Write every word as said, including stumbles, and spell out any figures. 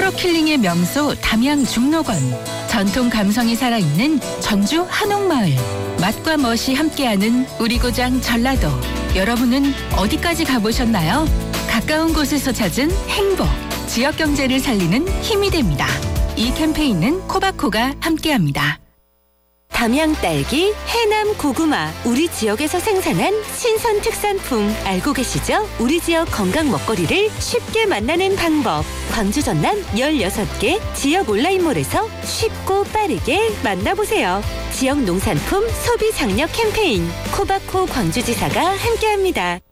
프로킬링의 명소 담양 중록원, 전통 감성이 살아있는 전주 한옥마을, 맛과 멋이 함께하는 우리 고장 전라도. 여러분은 어디까지 가보셨나요? 가까운 곳에서 찾은 행복, 지역 경제를 살리는 힘이 됩니다. 이 캠페인은 코바코가 함께합니다. 담양 딸기, 해남 고구마, 우리 지역에서 생산한 신선 특산품 알고 계시죠? 우리 지역 건강 먹거리를 쉽게 만나는 방법. 광주 전남 열여섯 개 지역 온라인몰에서 쉽고 빠르게 만나보세요. 지역 농산품 소비 장려 캠페인 코바코 광주지사가 함께합니다.